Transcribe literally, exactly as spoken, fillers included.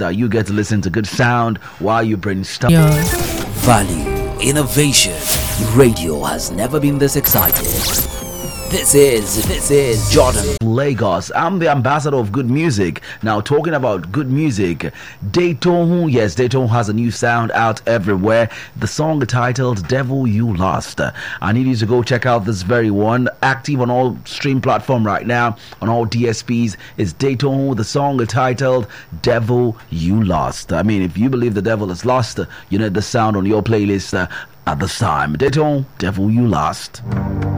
that you get to listen to good sound while you brainstorm. Yeah. Value, innovation. Radio has never been this excited. This is, this is Jordan. Lagos. I'm the ambassador of good music. Now, talking about good music, Dayton, yes, Dayton has a new sound out everywhere. The song titled Devil You Lost. I need you to go check out this very one. Active on all stream platform right now, on all D S Ps. It's Dayton, the song titled Devil You Lost. I mean, if you believe the devil is lost, you need the sound on your playlist uh, at this time. Dayton, Devil You Lost.